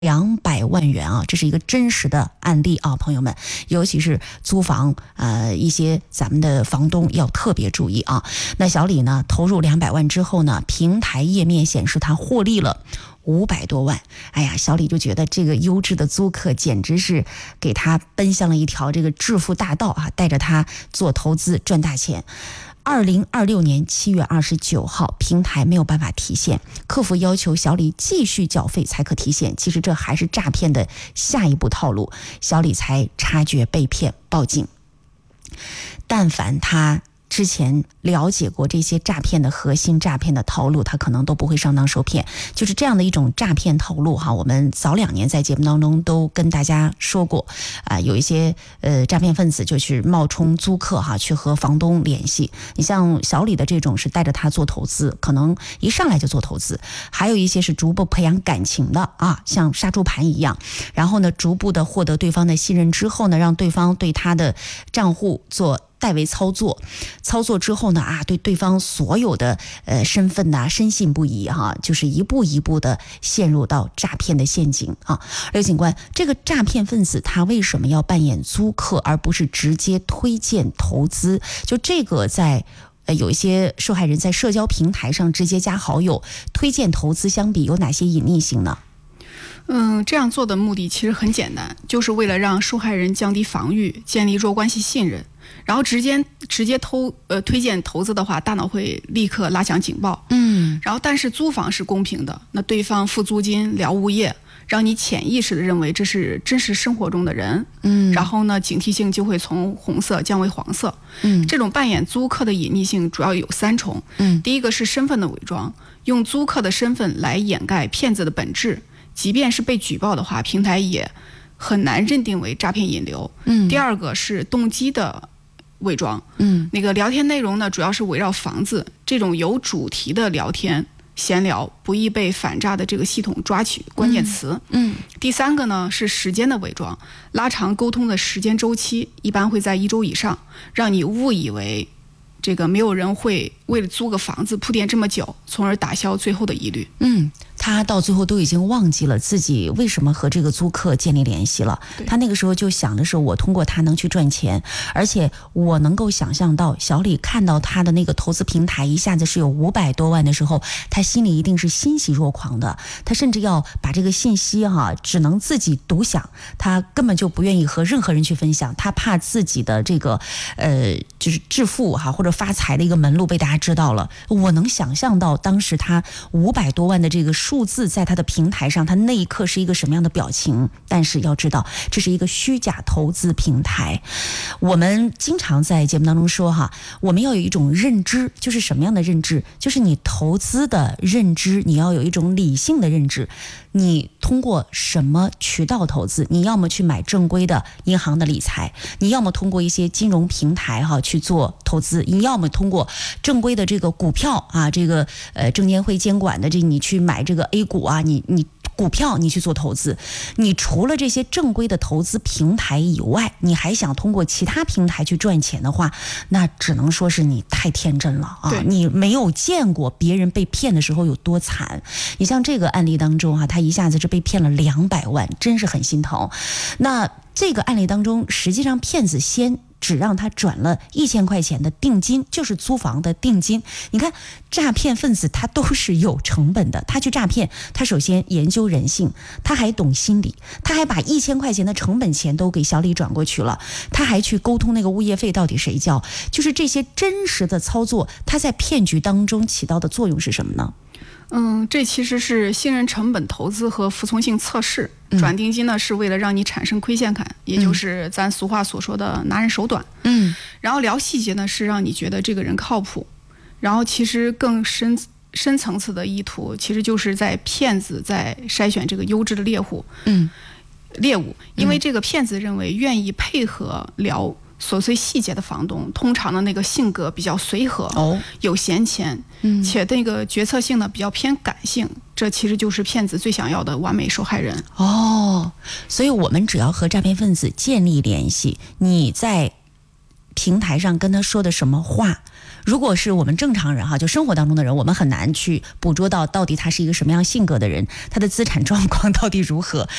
200万元啊，这是一个真实的案例啊，朋友们，尤其是租房一些咱们的房东要特别注意啊。那小李呢投入200万之后呢，平台页面显示他获利了500多万。哎呀，小李就觉得这个优质的租客简直是给他奔向了一条这个致富大道啊，带着他做投资赚大钱。2026年7月29号，平台没有办法提现，客服要求小李继续缴费才可提现。其实这还是诈骗的下一步套路，小李才察觉被骗，报警。但凡他之前了解过这些诈骗的核心诈骗的套路，他可能都不会上当受骗。就是这样的一种诈骗套路哈，我们早2年在节目当中都跟大家说过有一些诈骗分子就是冒充租客哈，去和房东联系。你像小李的这种是带着他做投资，可能一上来就做投资，还有一些是逐步培养感情的像杀猪盘一样，然后呢逐步的获得对方的信任之后呢，让对方对他的账户做代为操作之后呢对对方所有的身份深信不疑就是一步一步的陷入到诈骗的陷阱刘警官，这个诈骗分子他为什么要扮演租客而不是直接推荐投资？就这个在有一些受害人在社交平台上直接加好友推荐投资相比有哪些隐匿性呢？ 这样做的目的其实很简单，就是为了让受害人降低防御，建立弱关系信任。然后直接推荐投资的话，大脑会立刻拉响警报。然后但是租房是公平的，那对方付租金聊物业，让你潜意识的认为这是真实生活中的人。然后呢，警惕性就会从红色降为黄色。这种扮演租客的隐匿性主要有3重。第一个是身份的伪装，用租客的身份来掩盖骗子的本质，即便是被举报的话，平台也很难认定为诈骗引流。第二个是动机的伪装。那个聊天内容呢，主要是围绕房子，这种有主题的聊天闲聊不易被反诈的这个系统抓取关键词。第3个呢是时间的伪装，拉长沟通的时间周期，一般会在1周以上，让你误以为这个没有人会为了租个房子铺垫这么久，从而打消最后的疑虑。 他到最后都已经忘记了自己为什么和这个租客建立联系了。他那个时候就想的是我通过他能去赚钱，而且我能够想象到小李看到他的那个投资平台一下子是有500多万的时候，他心里一定是欣喜若狂的。他甚至要把这个信息只能自己独享，他根本就不愿意和任何人去分享，他怕自己的这个就是致富或者发财的一个门路被大家知道了。我能想象到当时他500多万的这个数字在他的平台上，他那一刻是一个什么样的表情。但是要知道这是一个虚假投资平台。我们经常在节目当中说我们要有一种认知，就是什么样的认知？就是你投资的认知，你要有一种理性的认知。你通过什么渠道投资？你要么去买正规的银行的理财，你要么通过一些金融平台去做投资，你要么通过正规的这个股票这个证监会监管的你去买这个 A 股你股票你去做投资。你除了这些正规的投资平台以外，你还想通过其他平台去赚钱的话，那只能说是你太天真了你没有见过别人被骗的时候有多惨。你像这个案例当中他一下子是被骗了200万，真是很心疼。那这个案例当中，实际上骗子先只让他转了1000块钱的定金，就是租房的定金。你看诈骗分子他都是有成本的，他去诈骗，他首先研究人性，他还懂心理，他还把1000块钱的成本钱都给小李转过去了，他还去沟通那个物业费到底谁交。就是这些真实的操作，他在骗局当中起到的作用是什么呢？ 这其实是信任成本投资和服从性测试。转定金呢是为了让你产生亏欠感，也就是咱俗话所说的拿人手短。然后聊细节呢是让你觉得这个人靠谱。然后其实更深层次的意图，其实就是在骗子在筛选这个优质的猎物。因为这个骗子认为愿意配合聊琐碎细节的房东，通常的那个性格比较随和，有闲钱，且那个决策性呢比较偏感性，这其实就是骗子最想要的完美受害人。 所以我们只要和诈骗分子建立联系，你在平台上跟他说的什么话。如果是我们正常人哈，就生活当中的人，我们很难去捕捉到底他是一个什么样性格的人，他的资产状况到底如何。